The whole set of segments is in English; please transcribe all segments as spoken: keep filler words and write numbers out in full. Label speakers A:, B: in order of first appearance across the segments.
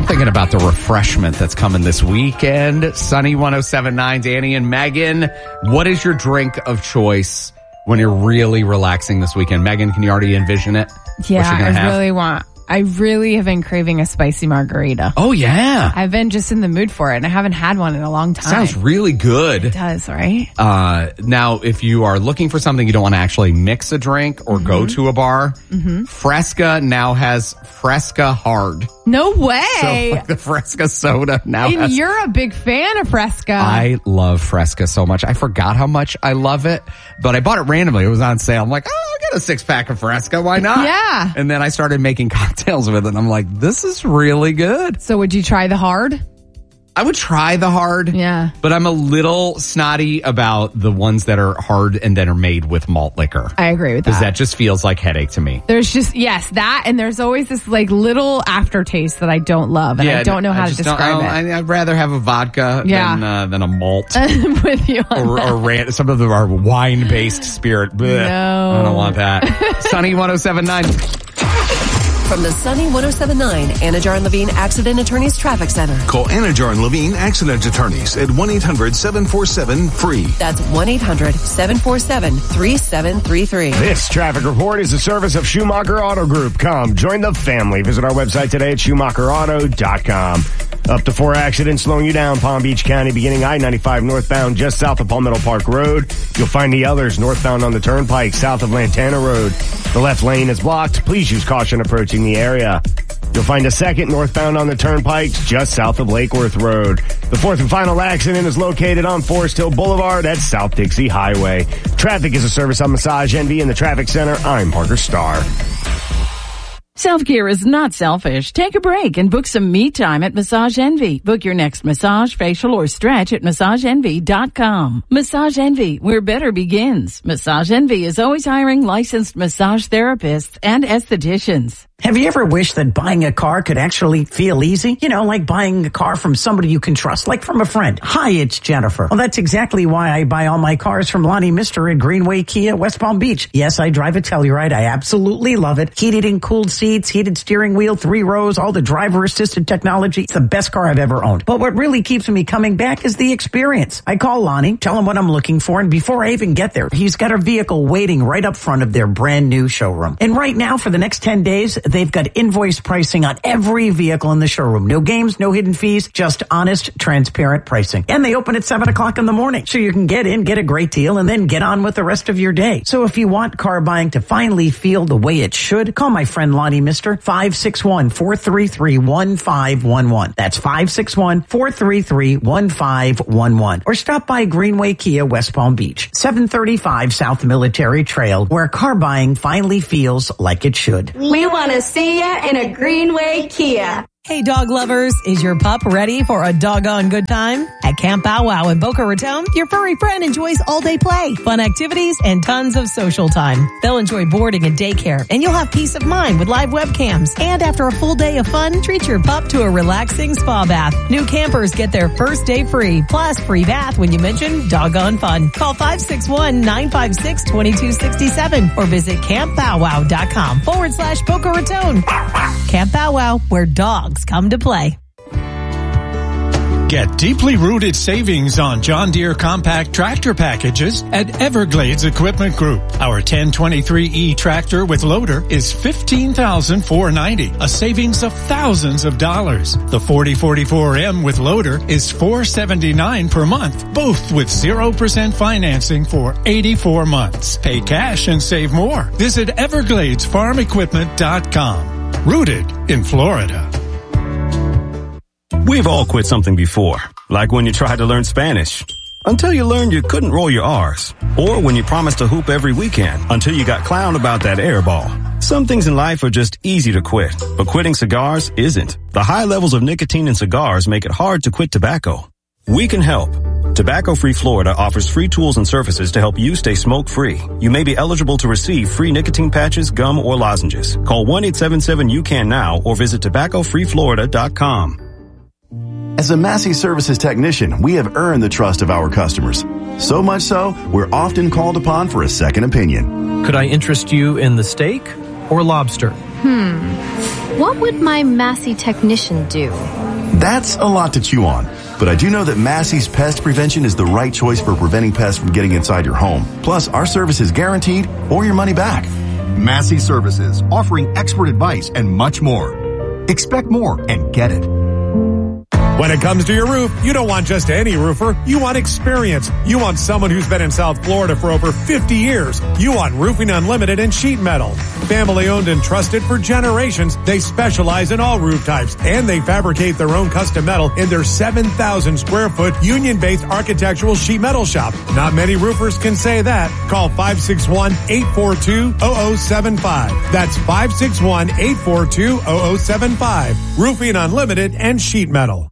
A: thinking about the refreshment that's coming this weekend. Sunny one oh seven point nine, Danny and Megan. What is your drink of choice when you're really relaxing this weekend? Megan, can you already envision it?
B: Yeah, I
A: have?
B: really want. I really have been craving a spicy margarita.
A: Oh, yeah.
B: I've been just in the mood for it, and I haven't had one in a long time.
A: Sounds really good.
B: It does, right?
A: Uh, now, if you are looking for something you don't want to actually mix a drink or mm-hmm. go to a bar, mm-hmm. Fresca now has Fresca Hard.
B: No way.
A: So like the Fresca soda now
B: and
A: has...
B: you're a big fan of Fresca.
A: I love Fresca so much. I forgot how much I love it, but I bought it randomly. It was on sale. I'm like, oh, I'll get a six pack of Fresca. Why not?
B: Yeah.
A: And then I started making cocktails with it. And I'm like, this is really good.
B: So would you try the hard?
A: I would try the hard.
B: Yeah.
A: But I'm a little snotty about the ones that are hard and then are made with malt liquor.
B: I agree with that.
A: Because that just feels like headache to me.
B: There's just, yes, that, and there's always this like little aftertaste that I don't love, and yeah, I don't know how to describe it.
A: I, I'd rather have a vodka
B: yeah.
A: than, uh, than a malt.
B: I'm with you on
A: or,
B: that.
A: or ran, some of them are wine-based spirit. Blech.
B: No.
A: I don't want that. Sunny one oh seven point nine.
C: From the Sunny one oh seven point nine Anajar and Levine Accident Attorneys Traffic Center.
D: Call Anajar and Levine Accident Attorneys at one eight hundred seven four seven free.
C: That's one eight hundred seven four seven three seven three three.
E: This traffic report is a service of Schumacher Auto Group. Come, join the family. Visit our website today at schumacher auto dot com. Up to four accidents slowing you down, Palm Beach County, beginning I ninety-five northbound just south of Palmetto Park Road. You'll find the others northbound on the Turnpike south of Lantana Road. The left lane is blocked. Please use caution approaching the area. You'll find a second northbound on the Turnpike just south of Lake Worth Road. The fourth and final accident is located on Forest Hill Boulevard at South Dixie Highway. Traffic is a service on Massage Envy in the Traffic Center. I'm Parker Starr.
F: Self-care is not selfish. Take a break and book some me time at Massage Envy. Book your next massage, facial, or stretch at massage envy dot com. Massage Envy, where better begins. Massage Envy is always hiring licensed massage therapists and estheticians.
G: Have you ever wished that buying a car could actually feel easy? You know, like buying a car from somebody you can trust, like from a friend. Hi, it's Jennifer. Well, that's exactly why I buy all my cars from Lonnie Mister at Greenway Kia, West Palm Beach. Yes, I drive a Telluride. I absolutely love it. Heated and cooled seats, heated steering wheel, three rows, all the driver-assisted technology. It's the best car I've ever owned. But what really keeps me coming back is the experience. I call Lonnie, tell him what I'm looking for, and before I even get there, he's got a vehicle waiting right up front of their brand new showroom. And right now, for the next ten days, they've got invoice pricing on every vehicle in the showroom. No games, no hidden fees, just honest, transparent pricing. And they open at seven o'clock in the morning, so you can get in, get a great deal, and then get on with the rest of your day. So if you want car buying to finally feel the way it should, call my friend Lonnie Mister, five six one, four three three, one five one one. That's five six one, four three three, one five one one. Or stop by Greenway Kia, West Palm Beach, seven thirty-five South Military Trail, where car buying finally feels like it should.
H: We want to see you in a Greenway Kia.
I: Hey, dog lovers, is your pup ready for a doggone good time? At Camp Bow Wow in Boca Raton, your furry friend enjoys all-day play, fun activities, and tons of social time. They'll enjoy boarding and daycare, and you'll have peace of mind with live webcams. And after a full day of fun, treat your pup to a relaxing spa bath. New campers get their first day free, plus free bath when you mention doggone fun. Call five six one, nine five six, two two six seven or visit campbowwow.com forward slash Boca Raton. Camp Bow Wow, where dogs come to play.
J: Get deeply rooted savings on John Deere compact tractor packages at Everglades Equipment Group. Our ten twenty-three E tractor with loader is fifteen thousand four hundred ninety dollars, a savings of thousands of dollars. The forty forty-four M with loader is four hundred seventy-nine dollars per month, both with zero percent financing for eighty-four months. Pay cash and save more. Visit everglades farm equipment dot com. Rooted in Florida.
K: We've all quit something before, like when you tried to learn Spanish, until you learned you couldn't roll your R's, or when you promised to hoop every weekend until you got clowned about that air ball. Some things in life are just easy to quit, but quitting cigars isn't. The high levels of nicotine in cigars make it hard to quit tobacco. We can help. Tobacco-Free Florida offers free tools and services to help you stay smoke-free. You may be eligible to receive free nicotine patches, gum, or lozenges. Call one eight seven seven U C A N now or visit tobacco free florida dot com.
L: As a Massey Services technician, we have earned the trust of our customers. So much so, we're often called upon for a second opinion.
M: Could I interest you in the steak or lobster?
N: Hmm. What would my Massey technician do?
L: That's a lot to chew on. But I do know that Massey's Pest Prevention is the right choice for preventing pests from getting inside your home. Plus, our service is guaranteed or your money back.
M: Massey Services, offering expert advice and much more. Expect more and get it.
N: When it comes to your roof, you don't want just any roofer. You want experience. You want someone who's been in South Florida for over fifty years. You want Roofing Unlimited and Sheet Metal. Family owned and trusted for generations, they specialize in all roof types, and they fabricate their own custom metal in their seven thousand square foot union-based architectural sheet metal shop. Not many roofers can say that. Call five six one, eight four two, zero zero seven five. That's five six one, eight four two, zero zero seven five. Roofing Unlimited and Sheet Metal.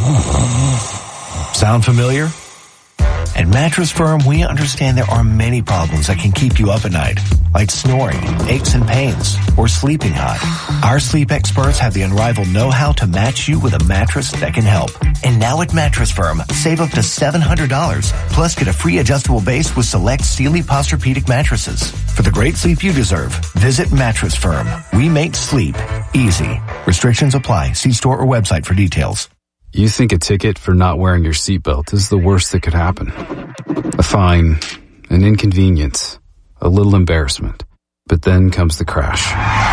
O: Sound familiar? At Mattress Firm, we understand there are many problems that can keep you up at night, like snoring, aches and pains, or sleeping hot. Our sleep experts have the unrivaled know-how to match you with a mattress that can help. And now at Mattress Firm, save up to seven hundred dollars, plus get a free adjustable base with select Sealy Posturepedic mattresses. For the great sleep you deserve, visit Mattress Firm. We make sleep easy. Restrictions apply. See store or website for details.
P: You think a ticket for not wearing your seatbelt is the worst that could happen. A fine, an inconvenience, a little embarrassment. But then comes the crash.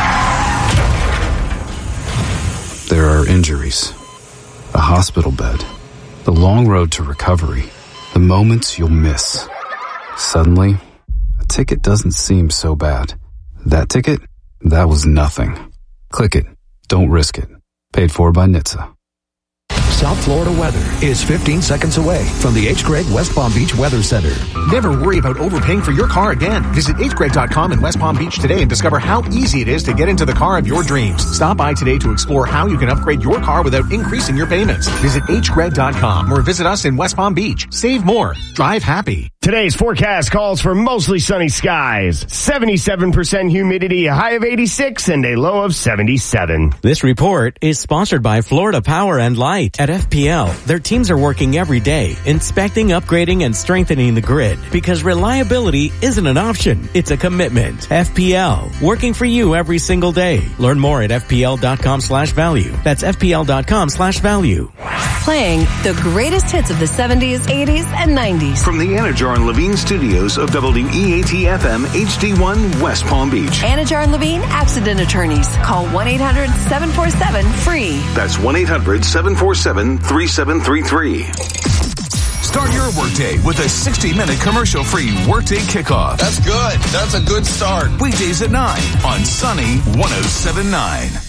P: There are injuries, a hospital bed, the long road to recovery, the moments you'll miss. Suddenly, a ticket doesn't seem so bad. That ticket? That was nothing. Click it. Don't risk it. Paid for by N H T S A.
Q: South Florida weather is fifteen seconds away from the H. Gregg West Palm Beach Weather Center.
R: Never worry about overpaying for your car again. Visit H Gregg dot com in West Palm Beach today and discover how easy it is to get into the car of your dreams. Stop by today to explore how you can upgrade your car without increasing your payments. Visit H Gregg dot com or visit us in West Palm Beach. Save more. Drive happy.
E: Today's forecast calls for mostly sunny skies, seventy-seven percent humidity, a high of eighty-six, and a low of seventy-seven.
S: This report is sponsored by Florida Power and Light. At F P L, their teams are working every day, inspecting, upgrading, and strengthening the grid, because reliability isn't an option, it's a commitment. F P L, working for you every single day. Learn more at F P L dot com slash value. That's F P L dot com slash value.
C: Playing the greatest hits of the seventies, eighties, and nineties.
D: From the Anajar and Levine studios of W E A T F M H D one West Palm Beach.
C: Anajar and Levine Accident Attorneys. Call one eight hundred seven four seven free.
D: That's one eight hundred seven four seven three seven three three. Start your workday with a sixty-minute commercial-free Workday Kickoff.
T: That's good. That's a good start.
D: Weekdays at nine on Sunny one oh seven point nine.